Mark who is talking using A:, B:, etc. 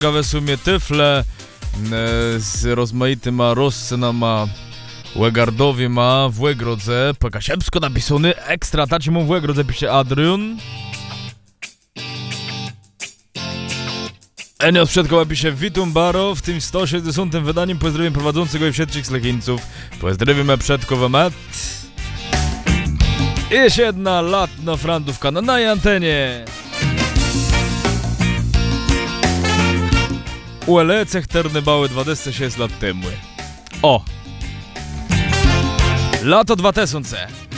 A: ciekawe sumie tyfle z rozmaitýma rozcenama Łegardowima w Łegrodze. Po kasiemsko napisany ekstra, tacie mu w Łegrodze pisze Adrian. Enios Przedkoła pisze Witam Baro, w tym 160. wydaniem pozdrowień prowadzącego i wszystkich Slechińców. Pozdrowiamy Przedkowa Mat. I jeszcze jedna latno frandówka na antenie. ULE cechterne bały 26 lat temu. O! Lato 2000.